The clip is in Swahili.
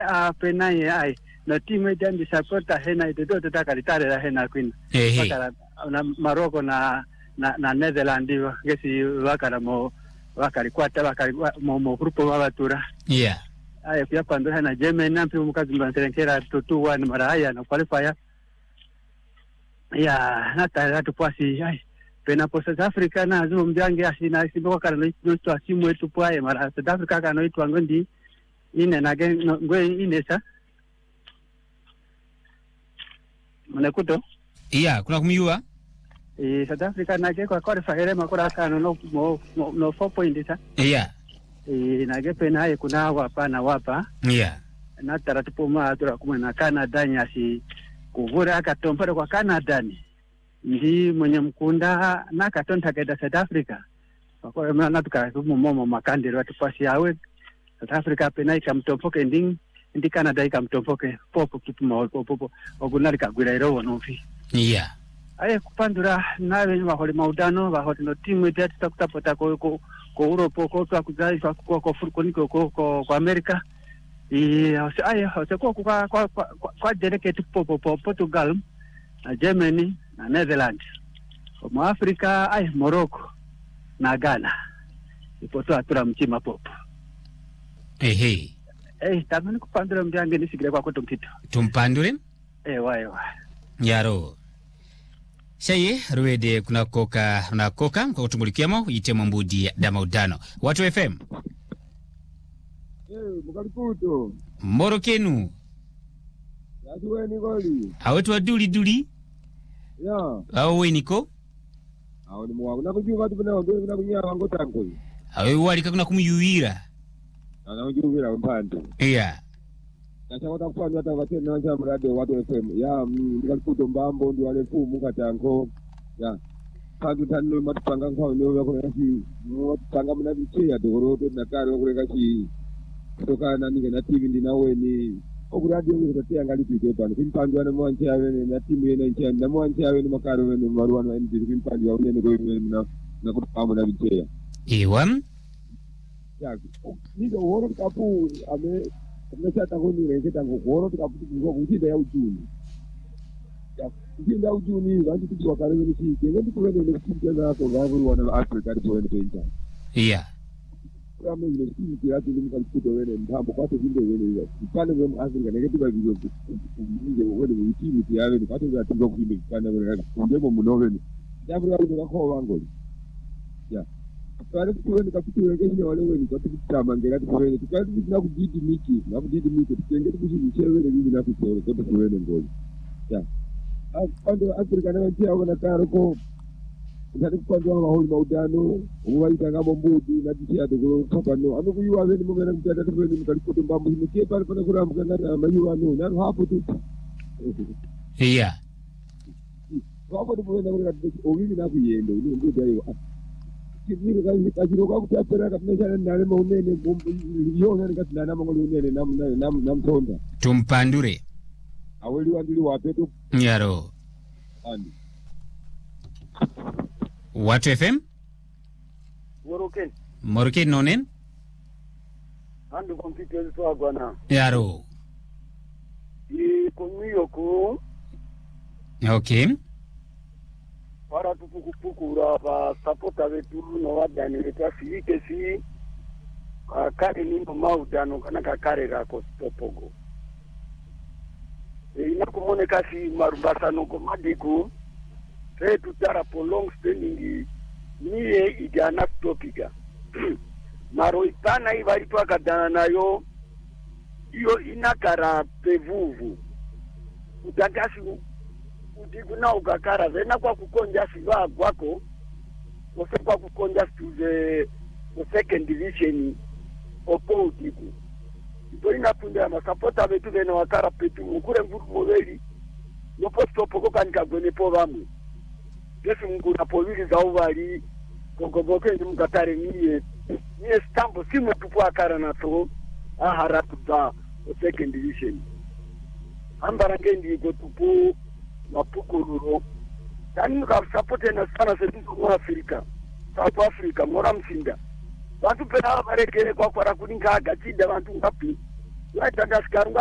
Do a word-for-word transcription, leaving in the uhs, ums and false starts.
a pena ai na timu ya ndi supporta hena ito tutaka litare la hena queen ehe na Morocco na na na Netherlands gesi wakara mo wakari kwata wakari mo mo grupo wabatura yeah ai pia pando hena Germany na pia mukazi mbanterekera two one mara haya na qualifier ya nata hatu pasi ai pena po South Africa na zo mjange asina sibo wakara no to asimu etu pwae mara South Africa kana itu ngondi ine na gen ngwe ine sa mnakuto yeah kuna kumiyua eh South Africa na ke kwa kwa fahere makora kana no no no four point sa yeah eh na ke pena ye kuna wapa na wapa yeah na taratibu ma tura kuma na Canada nyasi kuvura akatompera kwa Canada ni ndi mwenye mkunda na katonta kaida South Africa kwa maana tukarumu momo makandiro atupasi yawe South Africa pena ikamtompoke nding ndi Canada ikamtompoke popo kitu ma popo ogunari kagwira iro nofi yeah aye kupandura nawe baholi maudano baholi no timu ite tutakutapota ko ko ko Europe ko kwa kuzai kwa kwa furkoniko ko kwa America e aye se ko kwa kwa kwa delegate popo Portugal na Germany na Netherlands kwa Africa aye Morocco na Ghana ipoto atura mchima popo ehe eh tamani kupandura mjange nisigire kwa koto mtito tumpandure eh wae wa yaro Shaye ruwede kuna koka na koka kwa kutumulikiamo yite mbudi da maudano watu F M eh mukalikuto moro kenu yaduwe ni goli awetu aduli duli ya awe niko awe ni mwangu na kujuva tu bana ndo na kunya wango tango awe wali kakuna kumuyuira ana kujuvira mpando yeah Nasha wata kufanya hata watene na nja mradi watu F M ya mukalikuto mbambo ndio wale fumu katango ya Pandu tanu matupanga kwa leo yako kasi matupanga mna bichia dogoroto na karo kule kasi kutoka na ninge na T V ndinawe ni okuradi ngo kutia ngali pite bana kimpandu ana mwanchi awe na timu yena nchi na mwanchi awe ni makaro wenu maruano ndi kimpandu ya unene go na na kutupanga na bichia ewan ya nido woro kapu ame tumesha ngoni rege tango woro kapu ngo kujida ya ujuni Jinda ujuni wanti tukwa kare ni si ngendi kuwende ni kujenda ko gavu wana Africa ndi kuwende penta yeah kama ile si kiasi ni mkalikuto wene mtambo kwa tinde wene hiyo pale kwa Africa ngendi kwa video nje wene ni timu tiawe ni pato ya timu kwa kana wene ndemo munoveni Africa ni kwa wango ya pale kuwende kapitu wengine wale wene kwa tukitama ngera tuwene tukati na kujidi miki na kujidi miki tukengeti kushiri wene hivi na kutoro kwa tuwene ngoli ya Ando Africa na nchi wana karoko ndani kwando wa maudano uwaita ngamo mbudi na tishia dogoro kapano ando kuyuwa veni mumena mtata tufeni mkalikuto mbambu himekie pale pana kuramuka na mayuwa no na hapo tu yeah hapo tu vena kuna ovini na kuyendo ni ndio hiyo kizini kazi kazi kwa kutapera kabisa na nale maunene yona nikati na mangolo unene na na na mtonda tumpandure aweli wandili wapetu yaro andi watu F M Moroken Moroken nonen andu kompito so agwana yaro i komiyo ko okay para tukukupukura ba sapota vetu no wadani vetafike si akari ni maudano kana kakare rako stopogo e ina kumone kasi marubasa no komadiku te tutara po long standing niye ijana topiga maro itana ivari twakadana nayo iyo inakara pevuvu utakasi utikuna ukakara vena kwa kukonja siva kwako wose kwa kukonja to the, the second division opo utiku ipo inapunda masapota vetu vena wakara petu mukure mvuru mweli yopo stopo koka nikagwene po vamu yesu mkuna povili za uvali kogoboke ndi mkatare niye niye stampo simu tupu akara na to aharatu za second division ambara ngendi iko tupu mapukururo tani mga sapote na sana setuko mwa Afrika South Africa mora msinda watu pena wabarekere kwa kwa kuninga agachida watu ngapi Waita daskaru